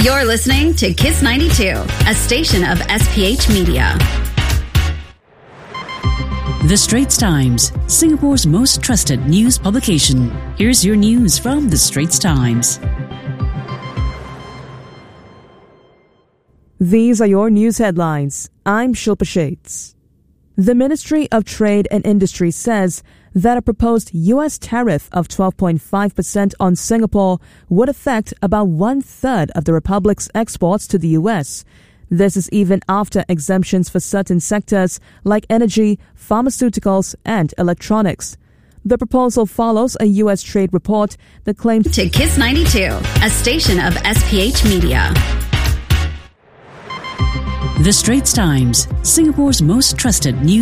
You're listening to Kiss 92, a station of SPH Media. The Straits Times, Singapore's most trusted news publication. Here's your news from The Straits Times. These are your news headlines. I'm Shilpa Shades. The Ministry of Trade and Industry says that a proposed U.S. tariff of 12.5% on Singapore would affect about 1/3 of the Republic's exports to the U.S. This is even after exemptions for certain sectors like energy, pharmaceuticals, and electronics. The proposal follows a U.S. trade report that claimed to Kiss 92, a station of SPH Media. The Straits Times, Singapore's most trusted news